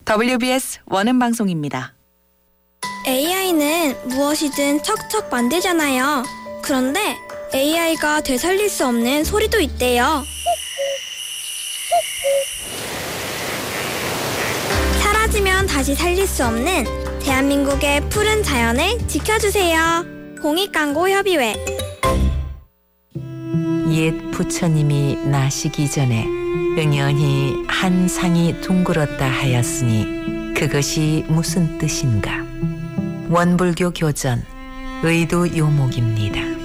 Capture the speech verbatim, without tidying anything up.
더블유비에스 원음 방송입니다. 에이아이는 무엇이든 척척 만들잖아요. 그런데 에이아이가 되살릴 수 없는 소리도 있대요. 사라지면 다시 살릴 수 없는 대한민국의 푸른 자연을 지켜주세요. 공익광고협의회. 옛 부처님이 나시기 전에 응연히 한 상이 둥글었다 하였으니 그것이 무슨 뜻인가? 원불교 교전 의도 요목입니다.